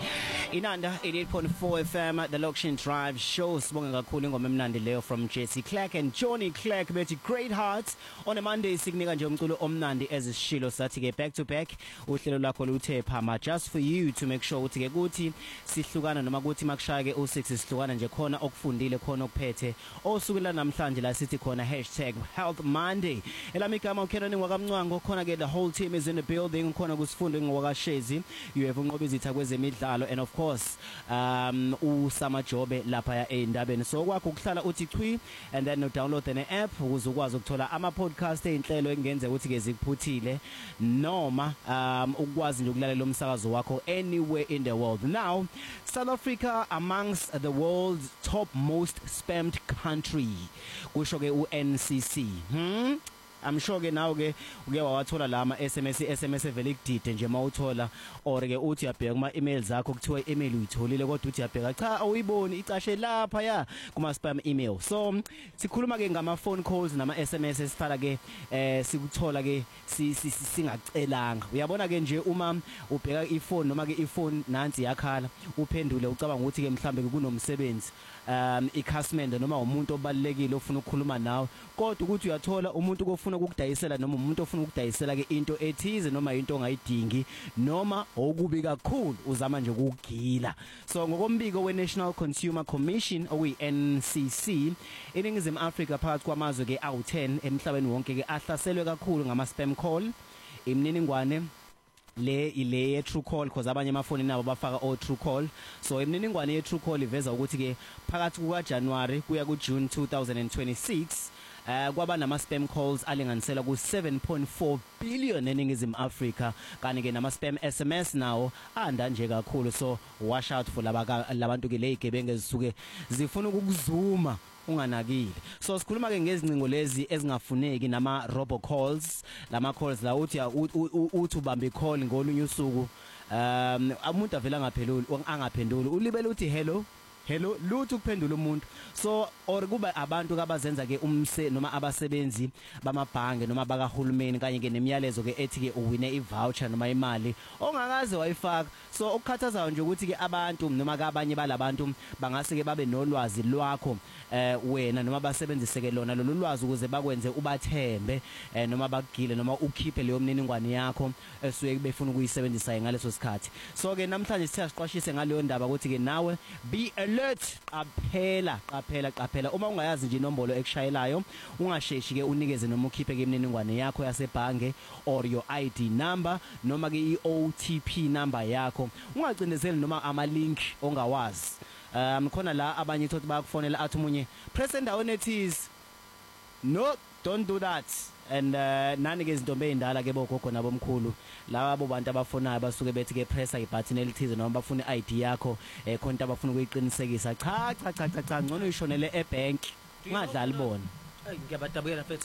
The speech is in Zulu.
Inanda 88.4 FM the Lokshin Drive show sibonga kakhulu ingoma emnandi leyo from Jesse Clark and Johnny Clark bethi Great Hearts on a Monday sikunika nje umculo omnandi ezishilo sathi ke back to back uhlelo lakho luthe phama just for you to make sure ukuthi ke kuthi sihlukana noma ukuthi makushaya ke u6 sihlukana nje khona okufundile khona okuphethe osukela namhlanje la sithi khona #HealthMonday elami igama uKenani wakamncwango khona ke the whole team is in the building khona kusifundo ngwakashezi you have unqoba izitha kwezemidlalo and of course uSama Jobe lapha ya endabeni so kwakho ukuhlala uthi chwi and then download an app ukuze ukwazi ukuthola ama podcast einhlelo engenze ukuthi ke zikuphuthile noma ukwazi nje ukulalela umsakazo wakho anywhere in the world. Now South Africa amongst the world's top most spammed country kusho ke uNCC I'm sure ke nawe ke uke wawathola lama SMS vele kudide nje mawuthola or ke uthi uyabheka kuma emails zakho kuthiwa email uyitholile kodwa uthi uyabheka cha awuyiboni icashe lapha ya kuma spam email. So sikhuluma ke ngama phone calls nama SMS esifala ke sikuthola ke singacelanga uyabona ke nje uma ubheka iphone noma ke iphone nansi yakhala uphendule ucabanga ukuthi ke mhlambe kunomsebenzi icustomer noma umuntu obalekile ofuna ukukhuluma nawe kodwa ukuthi uyathola umuntu ofuna ukudayisela noma umuntu ofuna ukudayisela ke into ethize noma into ongayidingi noma okubi kakhulu uzama nje ukugila. So ngokombiko weNational Consumer Commission okuyi-NCC iningizimu Africa phakathi kwamazwe ke awu10 emhlabeni wonke ke ahlaselwe kakhulu ngama spam call imininingwane ile ye Truecaller because abanye amafoni nabo bafaka o Truecaller. So imininingwane ye Truecaller iveza ukuthi ke phakathi kuka January kuya ku June 2026 kwaba nama spam calls alinganisela ku 7.4 billion eningizimu Africa kanti ke nama spam SMS nawo anda nje kakhulu. So wash out for labantu ke lezigebenge zisuke zifuna ukuzuma unganakile. So sikhuluma ke ngezincingo lezi ezingafuneki nama robocalls lama calls la uthi ubambe call ngolunye usuku umuntu avela angaphenduli ulibele uthi hello lutho kuphendula umuntu. So or kuba abantu abazenza ke noma abasebenzi bamabhange noma bakahulumeni kanye ke nemiyalezo ke ethi ke uwine ivoucher noma imali ongakaze wayifaka. So ukukhathazayo nje ukuthi ke abantu noma abanye balabantu bangase ke babe nolwazi lwakho wena noma basebenzise ke lona lolu lwazi ukuze bakwenze ubathembe noma bakugile noma ukhiphe leyo mniningwane yakho esuke befuna ukuyisebenzisa ngaleso sikhathi. So ke namhlanje sithe siqwashise ngaleyo ndaba ukuthi ke nawe be alert qaphela uma ungayazi nje inombolo ekushayelayo ungasheshi ke unikeze noma ukhiphe ke imininingwane yakho yasebhange or your ID number noma ke iOTP number yakho ungacindezeli noma ama link ongawazi. Khona la abanye thothi bayakufonela athi umunye press endaweni ethize. No, don't do that. And nani ke izintombe ezindala ke bogogo nabomkhulu labo bantu abafonayo basuke bethi ke pressa ibutton elithize noma bafuna iID yakho khona abafuna ukuyiqinisekisa cha ngcono uyishonele ebank ungadlali bona. Ngiyabadabukela mfethu.